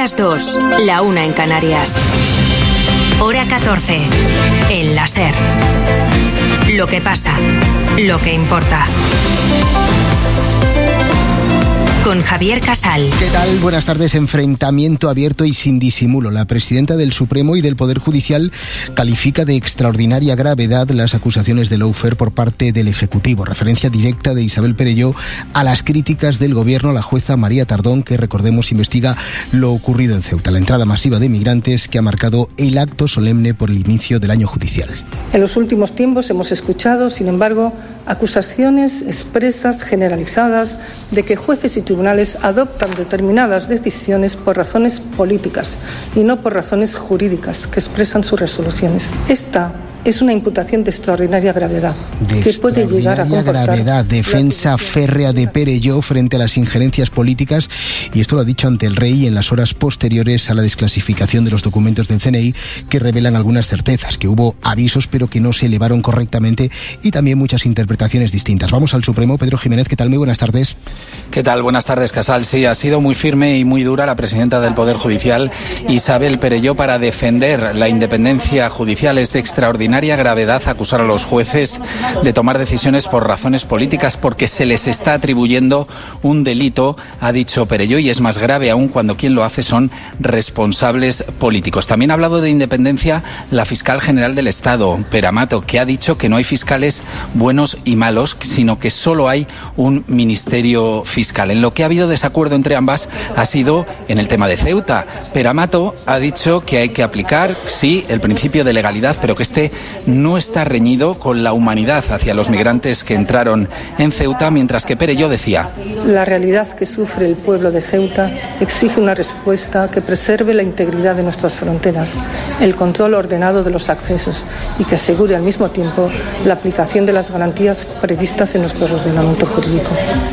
las 2, la 1 en Canarias. Hora 14, en la SER. Lo que pasa, lo que importa. Con Javier Casal. ¿Qué tal? Buenas tardes. Enfrentamiento abierto y sin disimulo. La presidenta del Supremo y del Poder Judicial califica de extraordinaria gravedad las acusaciones de lawfare por parte del Ejecutivo. Referencia directa de Isabel Perelló a las críticas del Gobierno a la jueza María Tardón, que, recordemos, investiga lo ocurrido en Ceuta, la entrada masiva de migrantes que ha marcado el acto solemne por el inicio del año judicial. En los últimos tiempos hemos escuchado, sin embargo, acusaciones expresas, generalizadas, de que jueces y tribunales adoptan determinadas decisiones por razones políticas y no por razones jurídicas que expresan sus resoluciones. Esta es una imputación de extraordinaria gravedad que puede llegar a comportar gravedad, defensa férrea de Perelló frente a las injerencias políticas, y esto lo ha dicho ante el rey en las horas posteriores a la desclasificación de los documentos del CNI, que revelan algunas certezas, que hubo avisos pero que no se elevaron correctamente, y también muchas interpretaciones distintas. Vamos al Supremo. Pedro Jiménez, ¿qué tal? Muy buenas tardes. ¿Qué tal? Buenas tardes, Casal. Sí, ha sido muy firme y muy dura la presidenta del Poder Judicial, Isabel Perelló, para defender la independencia judicial. Es de extraordinaria gravedad acusar a los jueces de tomar decisiones por razones políticas, porque se les está atribuyendo un delito, ha dicho Perelló, y es más grave aún cuando quien lo hace son responsables políticos. También ha hablado de independencia la fiscal general del Estado, Pera Mato, que ha dicho que no hay fiscales buenos y malos, sino que solo hay un ministerio fiscal. En lo que ha habido desacuerdo entre ambas ha sido en el tema de Ceuta. Pera Mato ha dicho que hay que aplicar, sí, el principio de legalidad, pero que este no está reñido con la humanidad hacia los migrantes que entraron en Ceuta, mientras que Perelló decía: la realidad que sufre el pueblo de Ceuta exige una respuesta que preserve la integridad de nuestras fronteras, el control ordenado de los accesos y que asegure al mismo tiempo la aplicación de las garantías previstas en nuestro ordenamiento jurídico.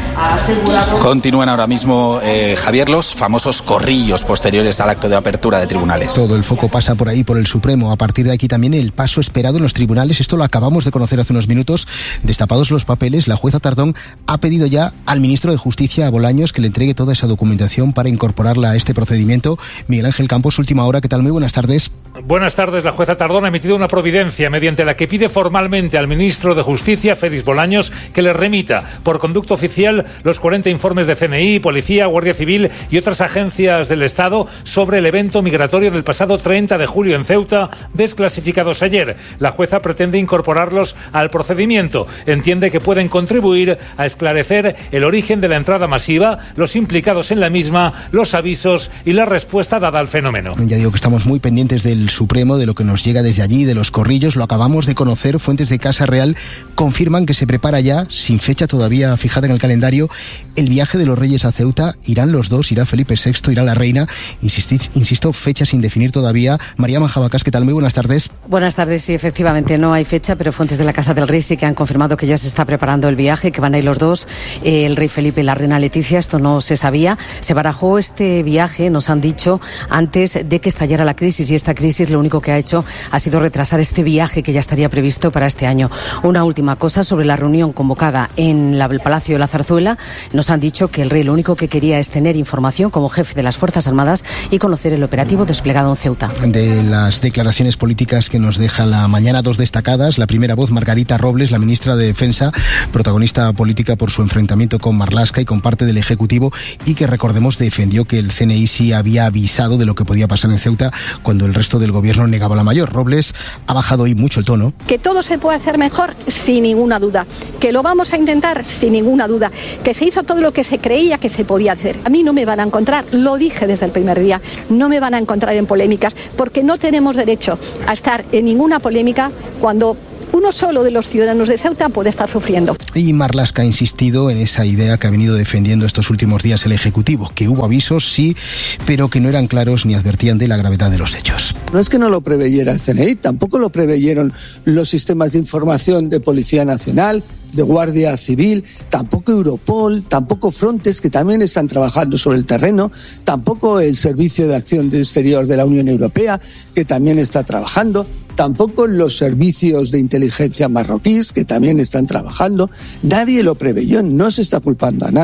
Continúan ahora mismo, Javier, los famosos corrillos posteriores al acto de apertura de tribunales. Todo el foco pasa por ahí, por el Supremo. A partir de aquí también el paso esperado en los tribunales. Esto lo acabamos de conocer hace unos minutos. Destapados los papeles, la jueza Tardón ha pedido ya al ministro de Justicia, a Bolaños, que le entregue toda esa documentación para incorporarla a este procedimiento. Miguel Ángel Campos, última hora. ¿Qué tal? Muy buenas tardes. Buenas tardes. La jueza Tardón ha emitido una providencia mediante la que pide formalmente al ministro de Justicia, Félix Bolaños, que le remita por conducto oficial los 40 informes de CNI, Policía, Guardia Civil y otras agencias del Estado sobre el evento migratorio del pasado 30 de julio en Ceuta, desclasificados ayer. La jueza pretende incorporarlos al procedimiento. Entiende que pueden contribuir a esclarecer el origen de la entrada masiva, los implicados en la misma, los avisos y la respuesta dada al fenómeno. Ya digo que estamos muy pendientes del Supremo, de lo que nos llega desde allí, de los corrillos. Lo acabamos de conocer. Fuentes de Casa Real confirman que se prepara ya, sin fecha todavía fijada en el calendario, el viaje de los Reyes a Ceuta. Irán los dos, irá Felipe VI, irá la reina. Insisto, fecha sin definir todavía. María Manjabacás, ¿qué tal? Muy buenas tardes. Buenas tardes. Sí, efectivamente no hay fecha, pero fuentes de la Casa del Rey sí que han confirmado que ya se está preparando el viaje, que van a ir los dos, el rey Felipe y la reina Leticia. Esto no se sabía. Se barajó este viaje, nos han dicho, antes de que estallara la crisis, y esta crisis lo único que ha hecho ha sido retrasar este viaje que ya estaría previsto para este año. Una última cosa sobre la reunión convocada en el Palacio de la Zarzuela. Nos han dicho que el rey lo único que quería es tener información como jefe de las Fuerzas Armadas y conocer el operativo desplegado en Ceuta. De las declaraciones políticas que nos deja la mañana, dos destacadas. La primera voz, Margarita Robles, la ministra de Defensa, protagonista política por su enfrentamiento con Marlaska y con parte del Ejecutivo, y que, recordemos, defendió que el CNI sí había avisado de lo que podía pasar en Ceuta cuando el resto del gobierno negaba la mayor. Robles ha bajado hoy mucho el tono. Que todo se puede hacer mejor, sin ninguna duda. Que lo vamos a intentar, sin ninguna duda. Que se hizo todo lo que se creía que se podía hacer. A mí no me van a encontrar, lo dije desde el primer día, no me van a encontrar en polémicas, porque no tenemos derecho a estar en ninguna polémica cuando uno solo de los ciudadanos de Ceuta puede estar sufriendo. Y Marlaska ha insistido en esa idea que ha venido defendiendo estos últimos días el Ejecutivo, que hubo avisos, sí, pero que no eran claros ni advertían de la gravedad de los hechos. No es que no lo preveyera el CNI, tampoco lo preveyeron los sistemas de información de Policía Nacional, de Guardia Civil, tampoco Europol, tampoco Frontex, que también están trabajando sobre el terreno, tampoco el Servicio de Acción Exterior de la Unión Europea, que también está trabajando, tampoco los servicios de inteligencia marroquíes, que también están trabajando. Nadie lo preveyó, no se está culpando a nadie.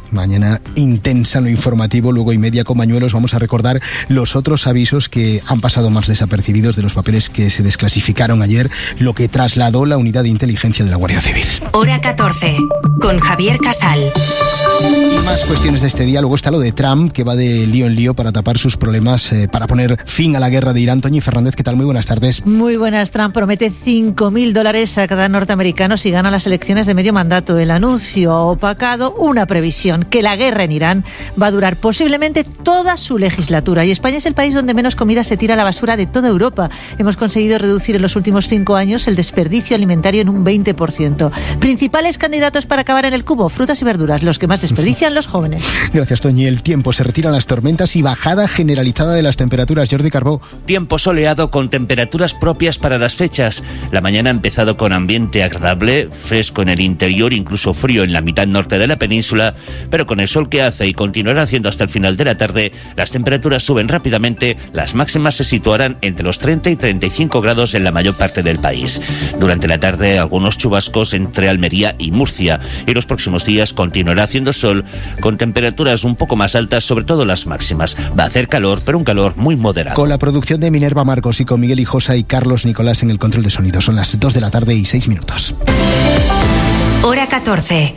Mañana intensa en lo informativo, luego y media con Bañuelos. Vamos a recordar los otros avisos que han pasado más desapercibidos de los papeles que se desclasificaron ayer, lo que trasladó la unidad de inteligencia de la Guardia Civil. Hora 14, con Javier Casal. Y más cuestiones de este día. Luego está lo de Trump, que va de lío en lío para tapar sus problemas, para poner fin a la guerra de Irán. Toñi Fernández, ¿qué tal? Muy buenas tardes. Muy buenas. Trump promete $5.000 a cada norteamericano si gana las elecciones de medio mandato. El anuncio ha opacado una previsión, que la guerra en Irán va a durar posiblemente toda su legislatura. Y España es el país donde menos comida se tira a la basura de toda Europa. Hemos conseguido reducir en los últimos 5 años el desperdicio alimentario en un 20%. Principales candidatos para acabar en el cubo: frutas y verduras, los que más desperdician los jóvenes. Gracias, Toñi. El tiempo, se retiran las tormentas y bajada generalizada de las temperaturas. Jordi Carbó. Tiempo soleado con temperaturas propias para las fechas. La mañana ha empezado con ambiente agradable, fresco en el interior, incluso frío en la mitad norte de la península, pero con el sol que hace y continuará haciendo hasta el final de la tarde, las temperaturas suben rápidamente. Las máximas se situarán entre los 30 y 35 grados en la mayor parte del país. Durante la tarde, algunos chubascos entre Almería y Murcia, y los próximos días continuará haciendo sol con temperaturas un poco más altas, sobre todo las máximas. Va a hacer calor, pero un calor muy moderado. Con la producción de Minerva Marcos y con Miguel Hijosa y Carlos Nicolás en el control de sonido. Son las 2 de la tarde y 6 minutos. Hora 14.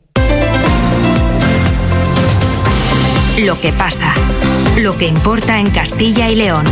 Lo que pasa, lo que importa en Castilla y León.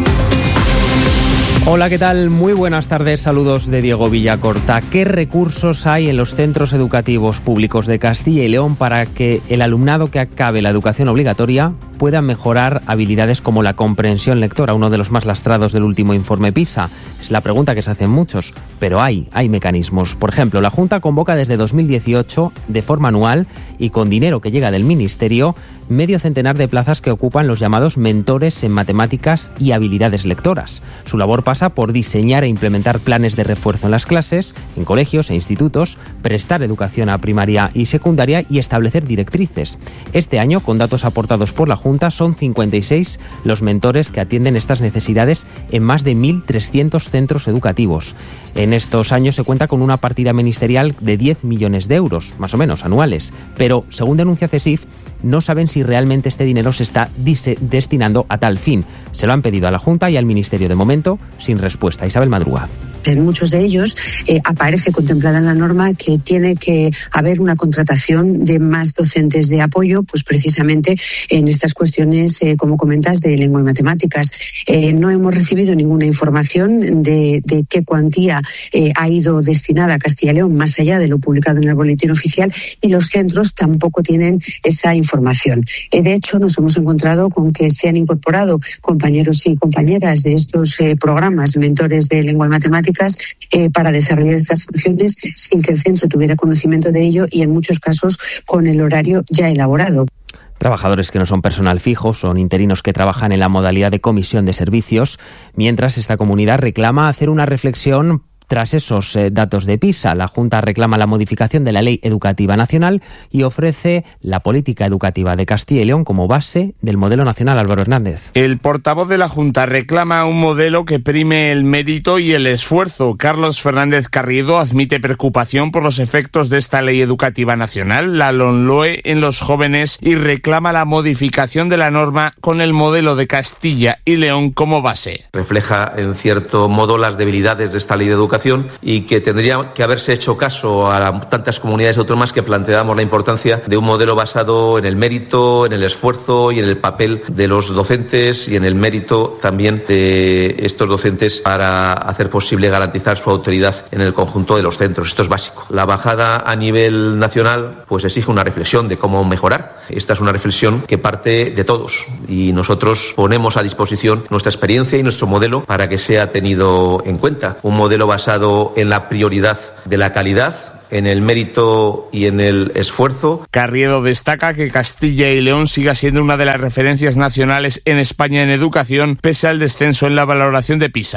Hola, ¿qué tal? Muy buenas tardes, saludos de Diego Villacorta. ¿Qué recursos hay en los centros educativos públicos de Castilla y León para que el alumnado que acabe la educación obligatoria pueda mejorar habilidades como la comprensión lectora, uno de los más lastrados del último informe PISA? Es la pregunta que se hacen muchos, pero hay mecanismos. Por ejemplo, la Junta convoca desde 2018, de forma anual y con dinero que llega del Ministerio, medio centenar de plazas que ocupan los llamados mentores en matemáticas y habilidades lectoras. Su labor pasa por diseñar e implementar planes de refuerzo en las clases, en colegios e institutos, prestar educación a primaria y secundaria y establecer directrices. Este año, con datos aportados por la Junta, son 56 los mentores que atienden estas necesidades en más de 1.300 centros educativos. En estos años se cuenta con una partida ministerial de 10 millones de euros, más o menos, anuales. Pero, según denuncia CESIF, no saben si realmente este dinero se está destinando a tal fin. Se lo han pedido a la Junta y al Ministerio, de momento, sin respuesta. Isabel Madruga. En muchos de ellos aparece contemplada en la norma que tiene que haber una contratación de más docentes de apoyo, pues precisamente en estas cuestiones, como comentas, de lengua y matemáticas. No hemos recibido ninguna información de qué cuantía ha ido destinada a Castilla y León, más allá de lo publicado en el boletín oficial, y los centros tampoco tienen esa información. De hecho, nos hemos encontrado con que se han incorporado compañeros y compañeras de estos programas, mentores de lengua y matemáticas, para desarrollar estas funciones sin que el centro tuviera conocimiento de ello y en muchos casos con el horario ya elaborado. Trabajadores que no son personal fijo, son interinos que trabajan en la modalidad de comisión de servicios, mientras esta comunidad reclama hacer una reflexión. Tras esos datos de PISA, la Junta reclama la modificación de la Ley Educativa Nacional y ofrece la política educativa de Castilla y León como base del modelo nacional. Álvaro Hernández. El portavoz de la Junta reclama un modelo que prime el mérito y el esfuerzo. Carlos Fernández Carriedo admite preocupación por los efectos de esta Ley Educativa Nacional, la LOMLOE, en los jóvenes y reclama la modificación de la norma con el modelo de Castilla y León como base. Refleja en cierto modo las debilidades de esta Ley de Educación y que tendría que haberse hecho caso a tantas comunidades autónomas que planteábamos la importancia de un modelo basado en el mérito, en el esfuerzo y en el papel de los docentes y en el mérito también de estos docentes para hacer posible garantizar su autoridad en el conjunto de los centros. Esto es básico. La bajada a nivel nacional pues exige una reflexión de cómo mejorar. Esta es una reflexión que parte de todos y nosotros ponemos a disposición nuestra experiencia y nuestro modelo para que sea tenido en cuenta. Un modelo basado en la prioridad de la calidad, en el mérito y en el esfuerzo. Carriedo destaca que Castilla y León siga siendo una de las referencias nacionales en España en educación, pese al descenso en la valoración de PISA.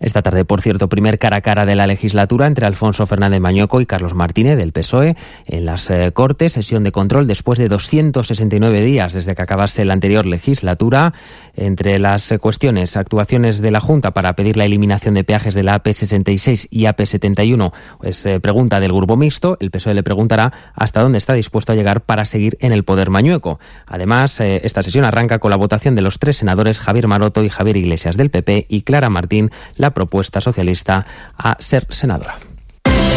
Esta tarde, por cierto, primer cara a cara de la legislatura entre Alfonso Fernández Mañueco y Carlos Martínez del PSOE en las Cortes, sesión de control después de 269 días desde que acabase la anterior legislatura. Entre las cuestiones, actuaciones de la Junta para pedir la eliminación de peajes de la AP66 y AP71, pues pregunta del Grupo Mixto. El PSOE le preguntará hasta dónde está dispuesto a llegar para seguir en el poder Mañueco. Además, esta sesión arranca con la votación de los 3 senadores Javier Maroto y Javier Iglesias del PP y Clara Martín, la propuesta socialista a ser senadora.